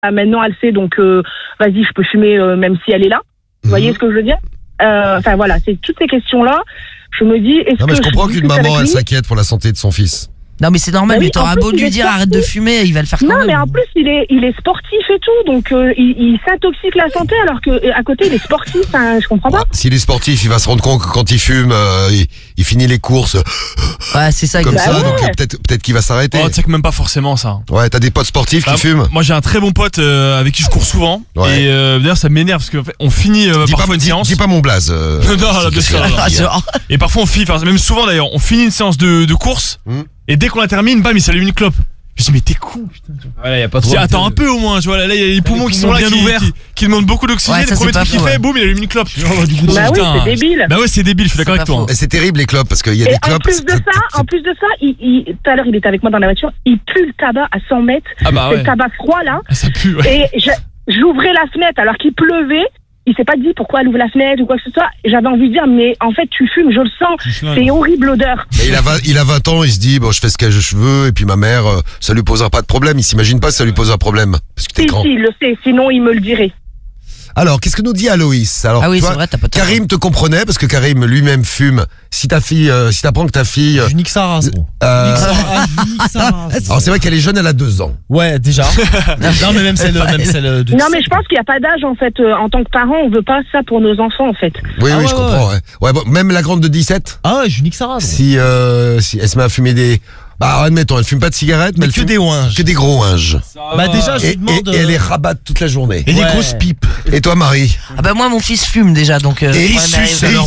maintenant elle sait, donc vas-y, je peux fumer même si elle est là. Vous voyez ce que je veux dire? Enfin voilà, c'est toutes ces questions-là. Je me dis, non mais je comprends qu'une maman elle s'inquiète pour la santé de son fils. Non mais c'est normal, mais t'auras beau lui dire arrête de fumer, il va le faire quand même. Non mais en plus il est sportif et tout, donc il s'intoxique la santé alors que à côté il est sportif, hein, je comprends pas. S'il est sportif, il va se rendre compte que quand il fume, il finit les courses. Ouais, c'est ça. Comme ça, donc peut-être qu'il va s'arrêter. Oh, tu sais que même pas forcément ça. Ouais, t'as des potes sportifs qui fument. Moi j'ai un très bon pote avec qui je cours souvent. Ouais. Et d'ailleurs ça m'énerve parce qu'on finit parfois une séance. Dis pas mon blaze. Non, bien sûr. Et parfois on finit, même souvent d'ailleurs, on finit une séance de course. Et dès qu'on la termine, bam, il s'allume une clope. Je dis mais t'es con, putain. Voilà, y a pas trop. Attends un peu au moins, tu vois. Là il y a les poumons qui sont bien ouverts, qui demandent beaucoup d'oxygène. Ouais, le premier truc qu'il fait, boum, il allume une clope. Bah oui, c'est débile. Bah ouais, c'est débile, je suis d'accord avec toi. Et c'est terrible les clopes parce qu'il y a des clopes. En plus de ça, tout à l'heure il était avec moi dans la voiture, il pue le tabac à 100 mètres. Ah bah ouais. C'est le tabac froid là. Ça pue. Ouais. Et j'ouvrais la fenêtre alors qu'il pleuvait. Il s'est pas dit pourquoi elle ouvre la fenêtre ou quoi que ce soit. J'avais envie de dire, mais en fait, tu fumes, je le sens. C'est horrible l'odeur. Il a 20 ans, il se dit, bon, je fais ce que je veux, et puis ma mère, ça lui posera pas de problème. Il s'imagine pas que ça lui pose un problème. Parce que t'es grand. Si, il le sait, sinon il me le dirait. Alors, qu'est-ce que nous dit Aloïs? Alors, ah oui, toi, c'est vrai, t'as pas tort. Karim te comprenait, parce que Karim lui-même fume. Si t'apprends que ta fille... Je nique sa race, gros. Alors, c'est vrai qu'elle est jeune, elle a 2 ans. Ouais, déjà. Non, mais même celle de... Non, mais je pense qu'il n'y a pas d'âge, en fait. En tant que parent, on veut pas ça pour nos enfants, en fait. Oui, je comprends. Ouais, bon, même la grande de 17. Ah ouais, je nique sa race. Si elle se met à fumer des... Bah, admettons, elle fume pas de cigarettes, mais elle fume des ouinges. Que des gros ouinges. Bah, déjà, je lui demande... Et elle les rabatte toute la journée. Et des grosses pipes. Et toi, Marie? Ah bah moi, mon fils fume déjà, donc... Et il suce, alors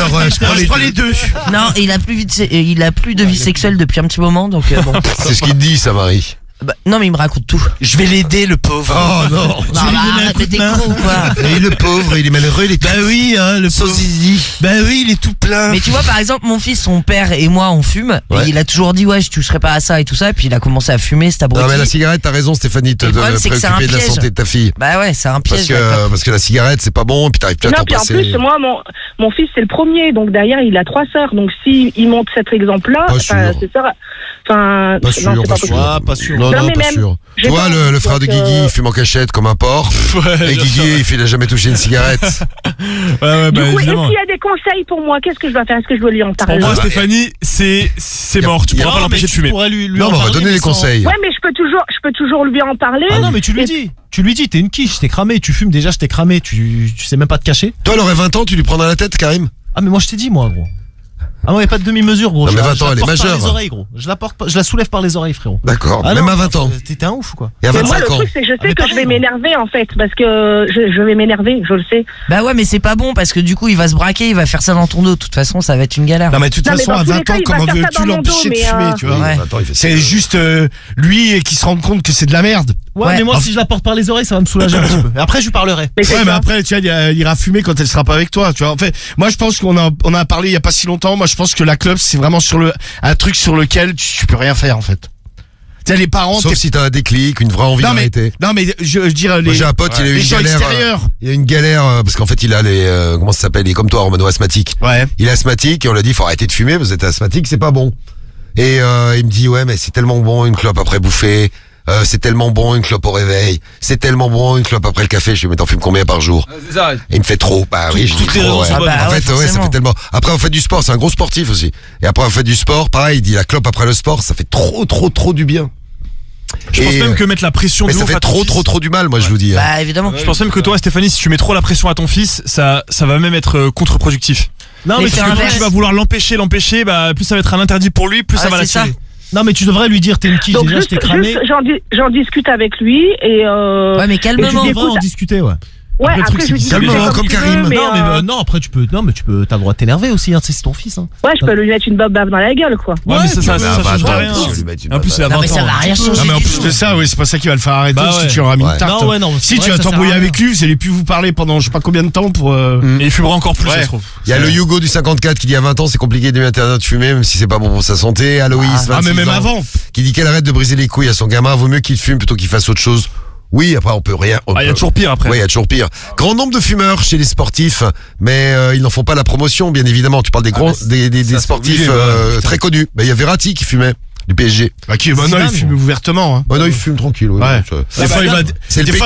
je prends les deux. Non, il a plus de vie sexuelle depuis un petit moment, donc bon. C'est ce qu'il te dit, ça, Marie. Bah, non mais il me raconte tout. Je vais l'aider, le pauvre. Oh non. Non, bah, arrête, t'es con quoi. Et le pauvre, il est malheureux, il est Bah oui, hein, le pauvre. Bah oui, il est tout plein. Mais tu vois, par exemple, mon fils, son père et moi, on fume. Ouais. Et il a toujours dit, ouais, je toucherai pas à ça et tout ça. Et puis il a commencé à fumer, cet abruti. Non, mais la cigarette, t'as raison, Stéphanie, de préoccuper de la santé de ta fille. Bah ouais, c'est un piège. Parce que la cigarette, c'est pas bon, puis t'arrives plus à t'en passer. En plus, moi, mon fils, c'est le premier. Donc derrière, il a 3 sœurs. Donc s'il montre cet exemple-là, c'est ça. Enfin, pas sûr, pas sûr. Non, pas sûr. Tu vois, le frère de Guigui, il fume en cachette comme un porc. Et Guigui, il a jamais touché une cigarette. Ouais, du coup, est-ce qu'il y a des conseils pour moi? Qu'est-ce que je dois faire? Est-ce que je dois lui en parler? Pour moi, Stéphanie, c'est mort. Tu pourras pas l'empêcher de fumer. Non, mais on va donner des conseils. Ouais, mais je peux toujours lui en parler. Ah non, mais tu lui dis. Tu lui dis, t'es une quiche, t'es cramé, tu fumes déjà, je t'ai cramé, tu sais même pas te cacher. Toi, elle aurait 20 ans, tu lui prendras la tête, Karim? Ah, mais moi, je t'ai dit, moi, gros. Ah non, il n'y a pas de demi-mesure, gros. Non, mais 20 ans, elle est majeure. Par les oreilles, gros. Je la soulève par les oreilles, frérot. D'accord, ah même non, à 20 ans. T'es un ouf, quoi. Et à 25 moi, le truc, c'est que je sais que je vais m'énerver, en fait, parce que je vais m'énerver, je le sais. Bah ouais, mais c'est pas bon, parce que du coup, il va se braquer, il va faire ça dans ton dos. De toute façon, ça va être une galère. Non, mais de toute façon, à 20 ans, comment veux-tu l'empêcher de fumer, tu vois? C'est juste lui qui se rend compte que c'est de la merde. Ouais, mais moi, si je la porte par les oreilles, ça va me soulager un petit peu. Et après, je lui parlerai. Ouais, mais après, tu vois, il ira fumer quand elle sera pas avec toi, tu vois. En fait, moi, je pense qu'on a parlé il y a pas si longtemps. Moi, je pense que la clope, c'est vraiment un truc sur lequel tu peux rien faire, en fait. Tu sais, les parents. Sauf si t'as un déclic, une vraie envie d'arrêter. Non, mais je dirais j'ai un pote, il a eu une galère. Il a une galère, parce qu'en fait, il a comment ça s'appelle? Il est comme toi, mono-asthmatique. Ouais. Il est asthmatique et on l'a dit, faut arrêter de fumer, vous êtes asthmatique, c'est pas bon. Et, il me dit, ouais, mais c'est tellement bon, une clope après bouffer. C'est tellement bon une clope au réveil. C'est tellement bon une clope après le café. Je lui dis mais t'en fumes combien par jour? C'est ça. Et il me fait trop. Bah oui, je dis trop. Ouais. En fait, ouais, ça fait tellement. Après, on fait du sport. C'est un gros sportif aussi. Et après, on fait du sport. Pareil, il dit la clope après le sport, ça fait trop du bien. Je pense même que mettre la pression. Mais ça fait trop du mal, moi je vous dis. Bah évidemment. Je pense même que toi, Stéphanie, si tu mets trop la pression à ton fils, ça va même être contre-productif. Non, mais parce que plus tu vas vouloir l'empêcher, bah plus ça va être un interdit pour lui, plus ça va l'attirer. Non, mais tu devrais lui dire t'es une quiche, déjà je t'ai cramé. J'en discute avec lui et ouais, mais calmement, on va en discuter, ouais. Ouais, après je lui dis calmement comme Karim. Non, après tu peux t'as le droit de t'énerver aussi, hein, c'est ton fils, hein. Ouais, je peux lui mettre une bave dans la gueule, quoi. Ouais, mais ça change rien. En plus, c'est à 20 ans. Ça va rien changer. Non, mais en plus de ça, oui, c'est pas ça qui va le faire arrêter, si tu auras mis une tarte. Si tu vas t'embrouiller avec lui, vous allez plus vous parler pendant je sais pas combien de temps pour. Et il fumera encore plus, ça se trouve. Il y a le Hugo du 54 qui dit à 20 ans, c'est compliqué de lui interdire de fumer, même si c'est pas bon pour sa santé. Aloïs, 26 ans. Ah, mais même avant. Qui dit qu'elle arrête de briser les couilles à son gamin, vaut mieux qu'il fume plutôt qu'il fasse autre chose. Oui, après on peut rien. Il y a toujours pire après. Oui, il y a toujours pire. Grand nombre de fumeurs chez les sportifs, mais ils n'en font pas la promotion, bien évidemment. Tu parles des sportifs très connus. Il y a Verratti qui fumait du PSG. Qui maintenant il fume ouvertement. Maintenant il fume tranquille. Ouais. Des fois il va.